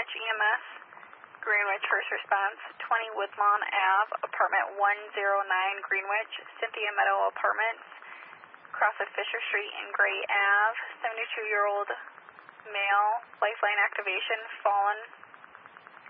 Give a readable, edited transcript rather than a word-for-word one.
Greenwich EMS, Greenwich First Response, 20 Woodlawn Ave, apartment 109 Greenwich, Cynthia Meadow Apartments, cross of Fisher Street and Gray Ave, 72-year-old male, lifeline activation, fallen,